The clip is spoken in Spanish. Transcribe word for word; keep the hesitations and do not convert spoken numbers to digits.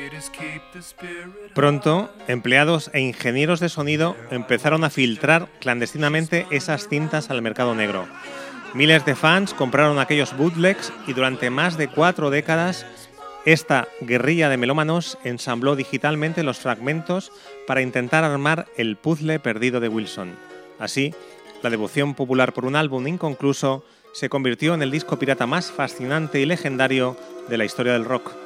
Pronto, empleados e ingenieros de sonido empezaron a filtrar clandestinamente esas cintas al mercado negro. Miles de fans compraron aquellos bootlegs y durante más de cuatro décadas esta guerrilla de melómanos ensambló digitalmente los fragmentos para intentar armar el puzzle perdido de Wilson. Así, la devoción popular por un álbum inconcluso se convirtió en el disco pirata más fascinante y legendario de la historia del rock.